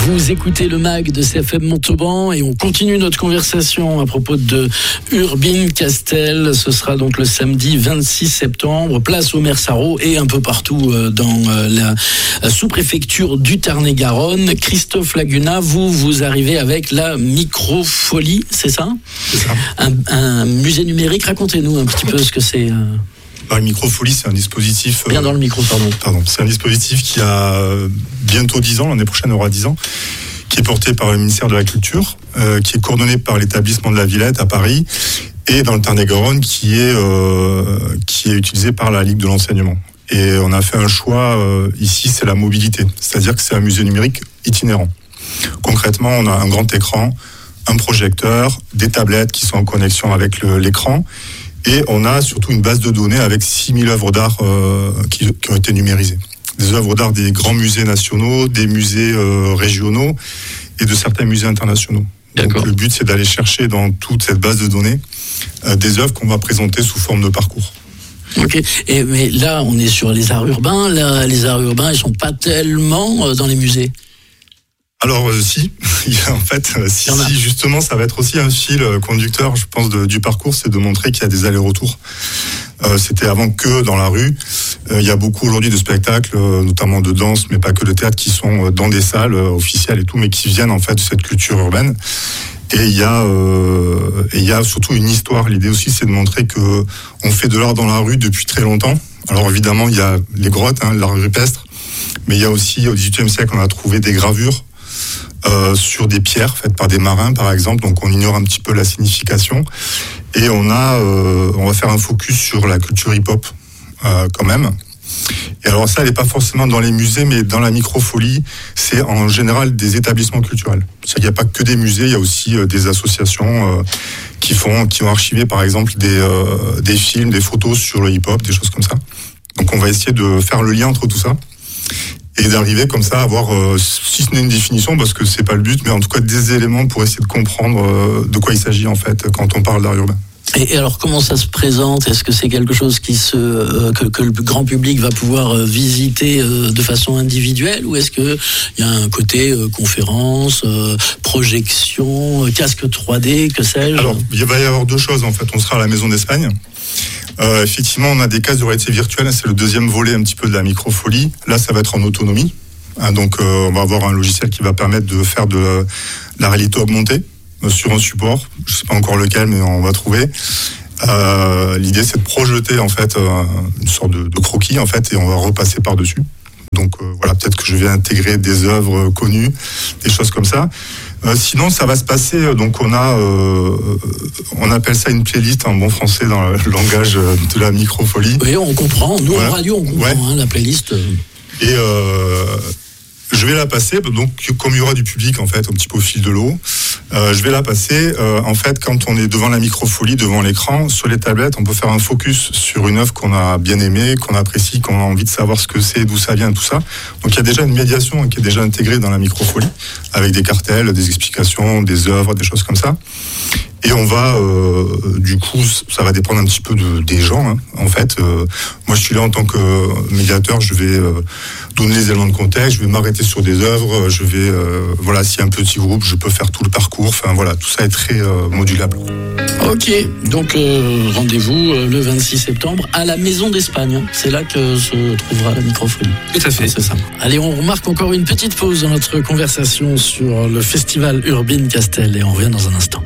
Vous écoutez le MAG de CFM Montauban et on continue notre conversation à propos de Urbine Castel. Ce sera donc le samedi 26 septembre, place au Mersaro et un peu partout dans la sous-préfecture du Tarn-et-Garonne. Christophe Laguna, vous arrivez avec la Microfolie, c'est ça ? C'est ça. Un musée numérique. Racontez-nous un petit peu ce que c'est. La Microfolie, c'est un dispositif... Bien dans le micro, pardon. C'est un dispositif qui a bientôt 10 ans, l'année prochaine aura 10 ans, qui est porté par le ministère de la Culture, qui est coordonné par l'établissement de la Villette à Paris, et dans le Tarn-et-Garonne, qui est utilisé par la Ligue de l'enseignement. Et on a fait un choix, ici, c'est la mobilité. C'est-à-dire que c'est un musée numérique itinérant. Concrètement, on a un grand écran, un projecteur, des tablettes qui sont en connexion avec l'écran, et on a surtout une base de données avec 6000 œuvres d'art qui ont été numérisées. Des œuvres d'art des grands musées nationaux, des musées régionaux et de certains musées internationaux. D'accord. Donc le but, c'est d'aller chercher dans toute cette base de données des œuvres qu'on va présenter sous forme de parcours. Ok. Mais là, on est sur les arts urbains. Là, les arts urbains, ils sont pas tellement dans les musées. Alors si, en fait, si justement, ça va être aussi un fil conducteur, je pense, du parcours, c'est de montrer qu'il y a des allers-retours. C'était avant que dans la rue. Il y a beaucoup aujourd'hui de spectacles, notamment de danse, mais pas que de théâtre, qui sont dans des salles officielles et tout, mais qui viennent en fait de cette culture urbaine. Et il y a surtout une histoire. L'idée aussi, c'est de montrer que on fait de l'art dans la rue depuis très longtemps. Alors évidemment, il y a les grottes, l'art rupestre, mais il y a aussi au XVIIIe siècle, on a trouvé des gravures sur des pierres faites par des marins, par exemple. Donc on ignore un petit peu la signification. Et on va faire un focus sur la culture hip-hop quand même. Et alors ça, elle n'est pas forcément dans les musées, mais dans la Microfolie, c'est en général des établissements culturels. Il n'y a pas que des musées, il y a aussi des associations qui ont archivé par exemple des films, des photos sur le hip-hop, des choses comme ça. Donc on va essayer de faire le lien entre tout ça et d'arriver comme ça à avoir, si ce n'est une définition, parce que c'est pas le but, mais en tout cas des éléments pour essayer de comprendre de quoi il s'agit en fait quand on parle d'art urbain. Et alors, comment ça se présente ? Est-ce que c'est quelque chose que le grand public va pouvoir visiter de façon individuelle, ou est-ce qu'il y a un côté conférence, projection, casque 3D, que sais-je ? Alors, il va y avoir deux choses en fait. On sera à la Maison d'Espagne. Effectivement, on a des casques de réalité virtuelle. C'est le deuxième volet un petit peu de la Microfolie. Là, ça va être en autonomie. Donc, on va avoir un logiciel qui va permettre de faire de la réalité augmentée sur un support. Je ne sais pas encore lequel, mais on va trouver. L'idée, c'est de projeter en fait une sorte de croquis en fait, et on va repasser par-dessus. Donc voilà, peut-être que je vais intégrer des œuvres connues, des choses comme ça. Sinon, ça va se passer. Donc on appelle ça une playlist en bon français dans le langage de la Microfolie. Oui, on comprend. Nous en radio, on comprend la playlist. Et je vais la passer, donc comme il y aura du public en fait, un petit peu au fil de l'eau, je vais la passer. En fait, quand on est devant la Microfolie, devant l'écran, sur les tablettes, on peut faire un focus sur une œuvre qu'on a bien aimée, qu'on apprécie, qu'on a envie de savoir ce que c'est, d'où ça vient, tout ça. Donc il y a déjà une médiation qui est déjà intégrée dans la Microfolie, avec des cartels, des explications, des œuvres, des choses comme ça. Et on va, du coup, ça va dépendre un petit peu des gens. En fait, moi, je suis là en tant que médiateur. Je vais donner les éléments de contexte. Je vais m'arrêter sur des œuvres. Je vais, s'il y a un petit groupe, je peux faire tout le parcours. Enfin, voilà, tout ça est très modulable. Ok, donc rendez-vous le 26 septembre à la Maison d'Espagne. C'est là que se trouvera la Microfolie. Tout à fait. C'est ça. Allez, on remarque encore une petite pause dans notre conversation sur le festival Urbine Castel et on revient dans un instant.